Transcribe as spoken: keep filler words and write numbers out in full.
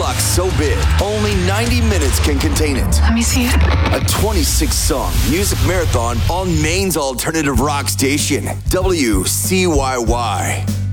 rock so big, only ninety minutes can contain it. Let me see it. A twenty-six song music marathon on Maine's alternative rock station, W C Y Y.